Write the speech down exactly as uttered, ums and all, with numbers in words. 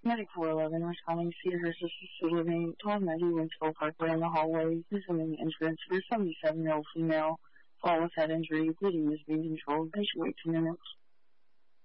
Medic four eleven responding to your sister's living twelve ninety Winchell Parkway in the hallway. Resuming entrance for seventy-seven year old female. Fall with head injury. Bleeding is being controlled. Patient wait two minutes.